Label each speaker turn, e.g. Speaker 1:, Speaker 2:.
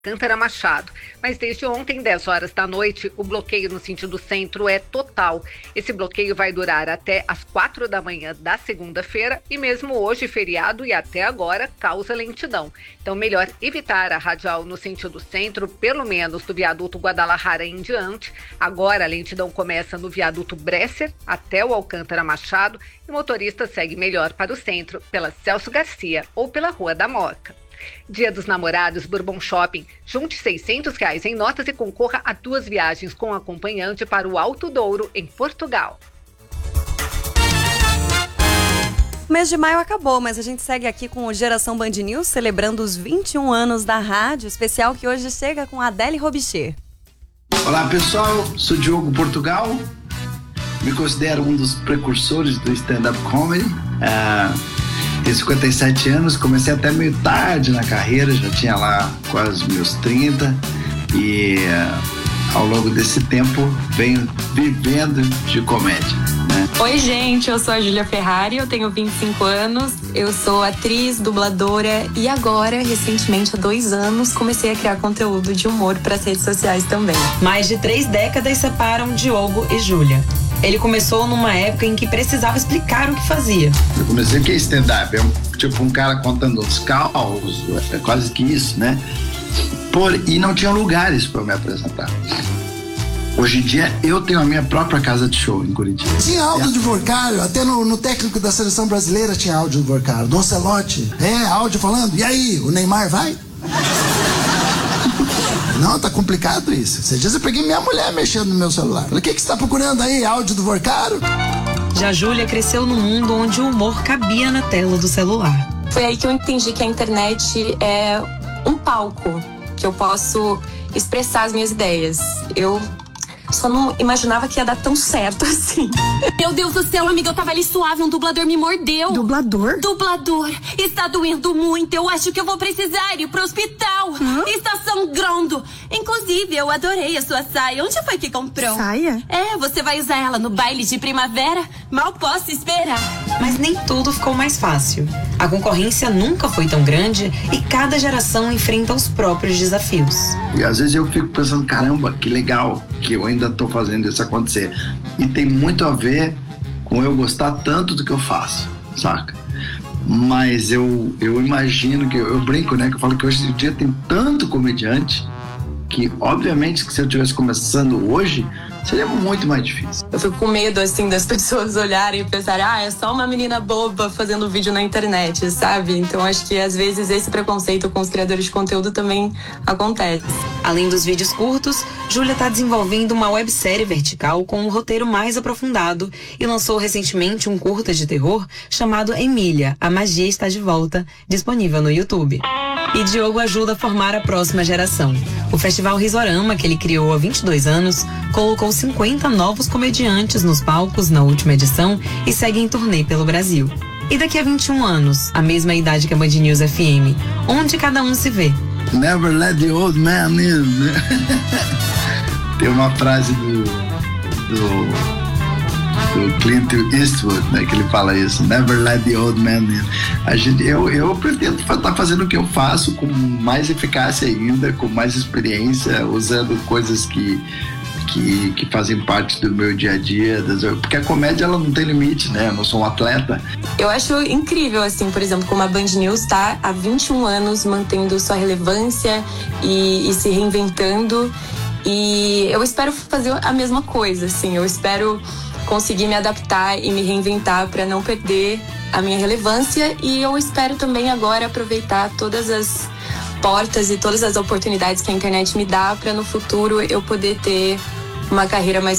Speaker 1: Alcântara Machado. Mas desde ontem, 10 horas da noite, o bloqueio no sentido centro é total. Esse bloqueio vai durar até às 4 da manhã da segunda-feira e mesmo hoje, feriado e até agora, causa lentidão. Então, melhor evitar a radial no sentido centro, pelo menos do viaduto Guadalajara em diante. Agora, a lentidão começa no viaduto Bresser até o Alcântara Machado e o motorista segue melhor para o centro pela Celso Garcia ou pela Rua da Moca. Dia dos Namorados, Bourbon Shopping. Junte R$600 em notas e concorra a 2 viagens com acompanhante para o Alto Douro, em Portugal.
Speaker 2: O mês de maio acabou, mas a gente segue aqui com o Geração Band News, celebrando os 21 anos da rádio, especial que hoje chega com a Adele Robicher.
Speaker 3: Olá pessoal, sou Diogo Portugal, me considero um dos precursores do stand-up comedy. Tenho 57 anos, comecei até meio tarde na carreira, já tinha lá quase meus 30 e ao longo desse tempo venho vivendo de comédia, né?
Speaker 4: Oi gente, eu sou a Júlia Ferrari, eu tenho 25 anos, eu sou atriz, dubladora e agora, recentemente, há 2 anos, comecei a criar conteúdo de humor para as redes sociais também.
Speaker 5: Mais de 3 décadas separam Diogo e Júlia. Ele começou numa época em que precisava explicar o que fazia.
Speaker 3: Eu comecei que é stand-up, tipo um cara contando os causos, é quase que isso, né? E não tinha lugares para eu me apresentar. Hoje em dia eu tenho a minha própria casa de show em Curitiba.
Speaker 6: Tinha áudio de Vorcário, até no técnico da seleção brasileira tinha áudio de Vorcário. Do Ancelotti, áudio falando, e aí, o Neymar vai? Não, tá complicado isso. Esses dias eu peguei minha mulher mexendo no meu celular. Falei, o que você tá procurando aí? Áudio do Vorcário?
Speaker 5: Já Júlia cresceu num mundo onde o humor cabia na tela do celular.
Speaker 4: Foi aí que eu entendi que a internet é um palco, que eu posso expressar as minhas ideias. Eu só não imaginava que ia dar tão certo assim.
Speaker 7: Meu Deus do céu, amiga, eu tava ali suave, um dublador me mordeu.
Speaker 2: Dublador?
Speaker 7: Dublador, está doendo muito, eu acho que eu vou precisar ir pro hospital. Está sangrando. Inclusive, eu adorei a sua saia. Onde foi que comprou?
Speaker 2: Saia?
Speaker 7: Você vai usar ela no baile de primavera? Mal posso esperar.
Speaker 5: Mas nem tudo ficou mais fácil. A concorrência nunca foi tão grande e cada geração enfrenta os próprios desafios.
Speaker 3: E às vezes eu fico pensando, caramba, que legal que eu ainda tô fazendo isso acontecer. E tem muito a ver com eu gostar tanto do que eu faço, saca? Mas eu imagino que eu brinco, né? Que eu falo que hoje em dia tem tanto comediante que, obviamente, que se eu estivesse começando hoje, seria muito mais difícil.
Speaker 4: Eu fico com medo, assim, das pessoas olharem e pensarem, é só uma menina boba fazendo vídeo na internet, sabe? Então, acho que, às vezes, esse preconceito com os criadores de conteúdo também acontece.
Speaker 5: Além dos vídeos curtos, Júlia está desenvolvendo uma websérie vertical com um roteiro mais aprofundado e lançou recentemente um curta de terror chamado Emília, a magia está de volta, disponível no YouTube. E Diogo ajuda a formar a próxima geração. O Festival Risorama, que ele criou há 22 anos, colocou 50 novos comediantes nos palcos na última edição e segue em turnê pelo Brasil. E daqui a 21 anos, a mesma idade que a Band News FM, onde cada um se vê?
Speaker 3: Never let the old man in. Tem uma frase do Clint Eastwood, né, que ele fala isso, never let the old man in. Eu pretendo estar fazendo o que eu faço com mais eficácia ainda, com mais experiência, usando coisas que fazem parte do meu dia a dia, porque a comédia ela não tem limite, né? Eu não sou um atleta.
Speaker 4: Eu acho incrível, assim, por exemplo, como a Band News está há 21 anos mantendo sua relevância e se reinventando. E eu espero fazer a mesma coisa, assim, eu espero conseguir me adaptar e me reinventar para não perder a minha relevância. E eu espero também agora aproveitar todas as portas e todas as oportunidades que a internet me dá para no futuro eu poder ter uma carreira mais